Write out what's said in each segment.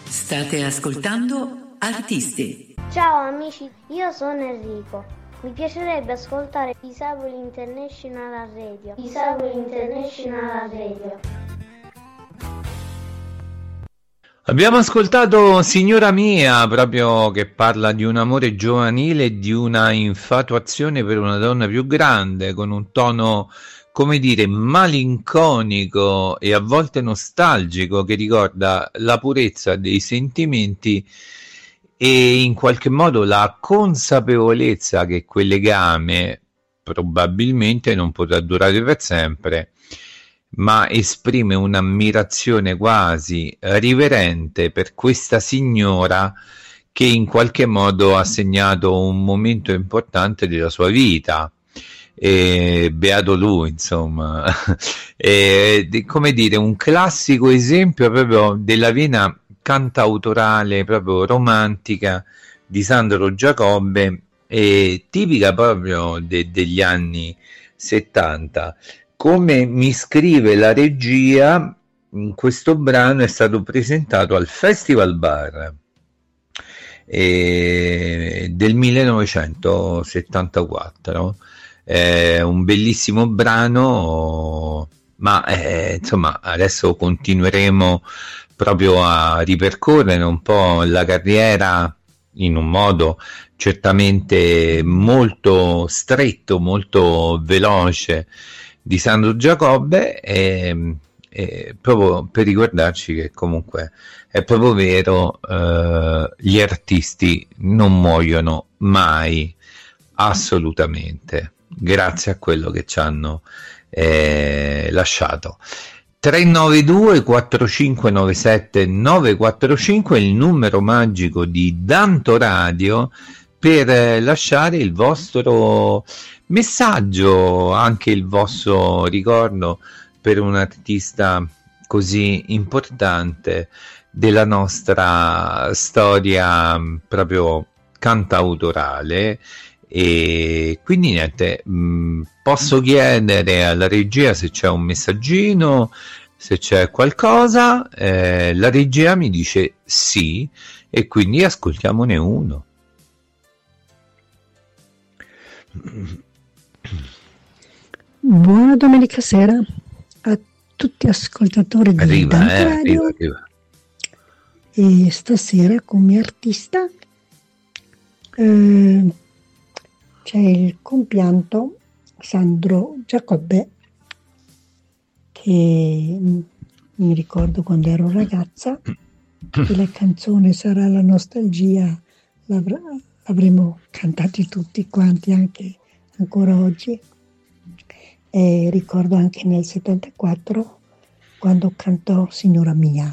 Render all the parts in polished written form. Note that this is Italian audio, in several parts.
State ascoltando Artisti. Ciao amici, io sono Enrico. Mi piacerebbe ascoltare Disabili International Radio. Disabili International Radio. Abbiamo ascoltato Signora Mia, proprio che parla di un amore giovanile e di una infatuazione per una donna più grande, con un tono, come dire, malinconico e a volte nostalgico, che ricorda la purezza dei sentimenti e in qualche modo la consapevolezza che quel legame probabilmente non potrà durare per sempre, ma esprime un'ammirazione quasi riverente per questa signora che in qualche modo ha segnato un momento importante della sua vita. Beato lui, insomma. Come dire, un classico esempio proprio della vena cantautorale, proprio romantica di Sandro Giacobbe, tipica proprio degli anni 70. Come mi scrive la regia, questo brano è stato presentato al Festival Bar del 1974. È un bellissimo brano, ma insomma adesso continueremo proprio a ripercorrere un po' la carriera in un modo certamente molto stretto, molto veloce di Sandro Giacobbe, proprio per ricordarci che comunque è proprio vero, gli artisti non muoiono mai, assolutamente, grazie a quello che ci hanno lasciato. 392 4597 945 è il numero magico di Danto Radio per lasciare il vostro messaggio, anche il vostro ricordo per un artista così importante della nostra storia proprio cantautorale. E quindi niente, posso chiedere alla regia se c'è un messaggino, se c'è qualcosa. La regia mi dice sì, e quindi ascoltiamone uno. Buona domenica sera a tutti gli ascoltatori di Danto Radio. Arriva. E stasera come artista c'è il compianto Sandro Giacobbe, che mi ricordo quando ero ragazza che la canzone Sarà la nostalgia l'avremmo cantati tutti quanti, anche ancora oggi. E ricordo anche nel 74 quando cantò Signora Mia.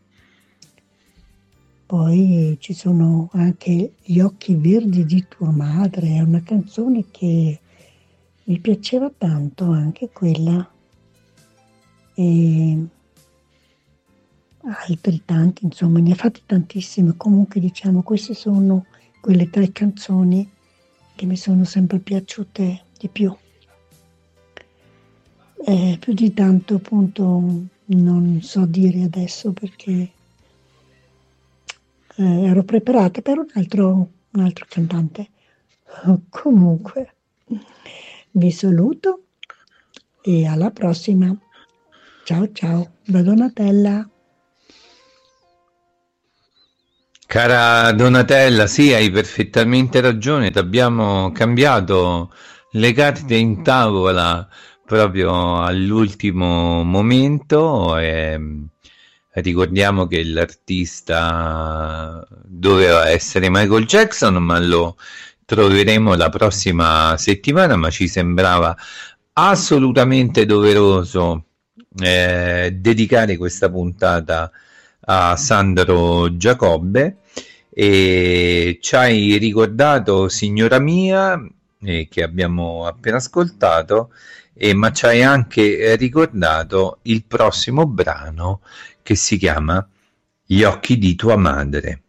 Poi ci sono anche Gli occhi verdi di tua madre, è una canzone che mi piaceva tanto, anche quella, e altri tanti, insomma, ne ha fatte tantissime. Comunque diciamo, queste sono quelle 3 canzoni che mi sono sempre piaciute di più. Più di tanto appunto non so dire adesso, perché ero preparata per un altro cantante. Comunque vi saluto e alla prossima. Ciao da Donatella. Cara Donatella, sì, hai perfettamente ragione, ti abbiamo cambiato le carte in tavola proprio all'ultimo momento. Ricordiamo che l'artista doveva essere Michael Jackson, ma lo troveremo la prossima settimana, ma ci sembrava assolutamente doveroso dedicare questa puntata a Sandro Giacobbe. E ci hai ricordato Signora Mia, che abbiamo appena ascoltato, ma ci hai anche ricordato il prossimo brano, che si chiama Gli occhi di tua madre.